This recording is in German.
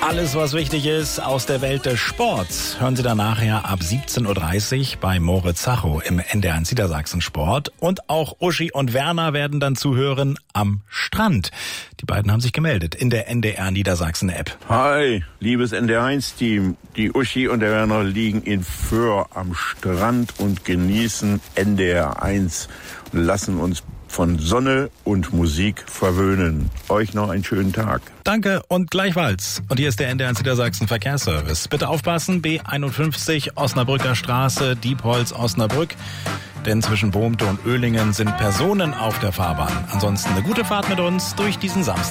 Alles, was wichtig ist aus der Welt des Sports, hören Sie dann nachher ab 17.30 Uhr bei Moritz Zacho im NDR1 Niedersachsen Sport. Und auch Uschi und Werner werden dann zuhören am Strand. Die beiden haben sich gemeldet in der NDR Niedersachsen App. Hi, liebes NDR1-Team. Die Uschi und der Werner liegen in Föhr am Strand und genießen NDR1 und lassen uns von Sonne und Musik verwöhnen. Euch noch einen schönen Tag. Danke und gleichfalls. Und hier ist der NDR1 Niedersachsen Verkehrsservice. Bitte aufpassen, B51 Osnabrücker Straße, Diepholz, Osnabrück. Denn zwischen Bohmte und Oehlingen sind Personen auf der Fahrbahn. Ansonsten eine gute Fahrt mit uns durch diesen Samstag.